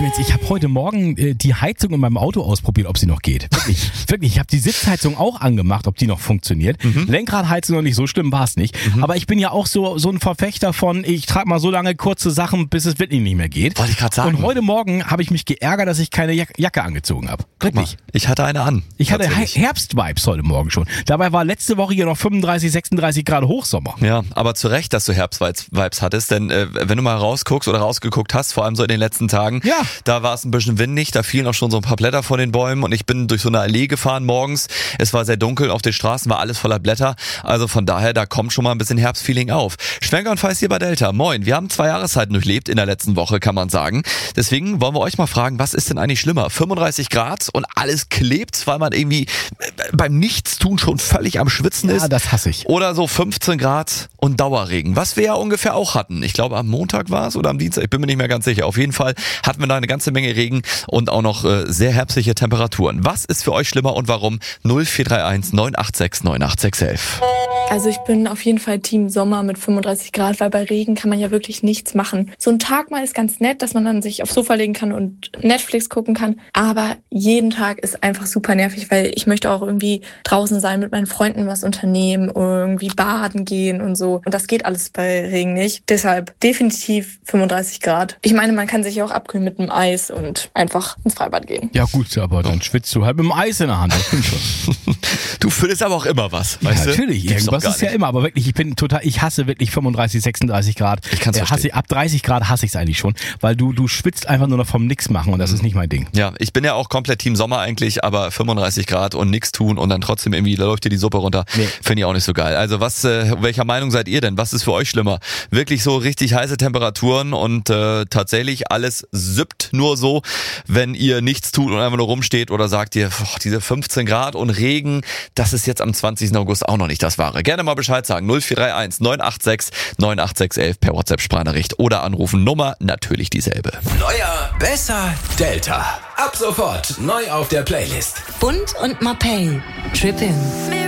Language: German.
du jetzt, ich habe heute Morgen die Heizung in meinem Auto ausprobiert, ob sie noch geht. Wirklich, wirklich. Ich habe die Sitzheizung auch angemacht, ob die noch funktioniert. Lenkradheizung noch nicht, so schlimm war es nicht. Aber ich bin ja auch so ein Verfechter von, ich trage mal so lange kurze Sachen, bis es wirklich nicht mehr geht. Wollte ich gerade sagen. Und heute Morgen habe ich mich geärgert, dass ich keine Jacke angezogen habe. Wirklich. Ich hatte eine an. Ich hatte Herbstvibes heute Morgen schon. Dabei war letzte Woche hier noch 35, 36 Grad Hochsommer. Ja, aber zu Recht, dass du Herbstvibes hattest, denn wenn du mal rausguckst oder rausgeguckt hast, vor allem so in den letzten Tagen, da war es ein bisschen windig, da fielen auch schon so ein paar Blätter von den Bäumen und ich bin durch so eine Allee gefahren morgens. Es war sehr dunkel, auf den Straßen war alles voller Blätter, also von daher, da kommt schon mal ein bisschen Herbstfeeling auf. Schwenker und Feist hier bei Delta, moin, wir haben 2 Jahreszeiten durchlebt in der letzten Woche, kann man sagen. Deswegen wollen wir euch mal fragen, was ist denn eigentlich schlimmer? 35 Grad und alles klebt, weil man irgendwie beim Nichtstun schon völlig am Schwitzen ist. Ja, das hasse ich. Oder so 15 Grad und Dauerregen, was wir ja ungefähr auch hatten. Ich glaube, am Montag war es oder am Dienstag, ich bin mir nicht mehr ganz sicher. Auf jeden Fall hatten wir da eine ganze Menge Regen und auch noch sehr herbstliche Temperaturen. Was ist für euch schlimmer und warum? 0431 986 98611. Also ich bin auf jeden Fall Team Sommer mit 35 Grad, weil bei Regen kann man ja wirklich nichts machen. So ein Tag mal ist ganz nett, dass man dann sich aufs Sofa legen kann und Netflix gucken kann. Aber jeden Tag ist einfach super nervig, weil ich möchte auch irgendwie draußen sein, mit meinen Freunden was unternehmen, irgendwie baden gehen und so. Und das geht alles bei Regen nicht. Deshalb definitiv 35 Grad. Ich meine, man kann sich ja auch abkühlen mit einem Eis und einfach ins Freibad gehen. Ja gut, aber dann schwitzt du halt mit dem Eis in der Hand. Das stimmt schon. Du findest aber auch immer was, weißt du? Natürlich, irgendwas ist ja immer, aber wirklich, ich hasse wirklich 35, 36 Grad. Ich kann's verstehen. Ab 30 Grad hasse ich es eigentlich schon, weil du schwitzt einfach nur noch vom Nix machen und das ist nicht mein Ding. Ja, ich bin ja auch komplett Team Sommer eigentlich, aber 35 Grad und nichts tun und dann trotzdem irgendwie, da läuft dir die Suppe runter, finde ich auch nicht so geil. Also welcher Meinung seid ihr denn? Was ist für euch schlimmer? Wirklich so richtig heiße Temperaturen und tatsächlich alles süppt nur so, wenn ihr nichts tut und einfach nur rumsteht oder sagt ihr, diese 15 Grad und Regen, das ist jetzt am 20. August auch noch nicht das Wahre. Gerne mal Bescheid sagen. 0431 986 98611 per WhatsApp-Sprachnachricht oder anrufen. Nummer natürlich dieselbe. Neuer, besser, Delta. Ab sofort neu auf der Playlist. Bund und Mapei. Trippin'.